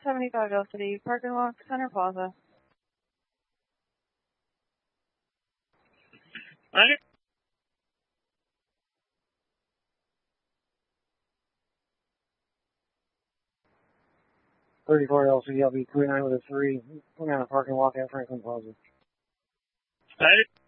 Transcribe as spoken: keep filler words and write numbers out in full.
seventy-five L City, parking lot, Center Plaza. Okay. thirty-four L C, I'll be clearing with a three, putting on a parking lot at Franklin Plaza. Okay.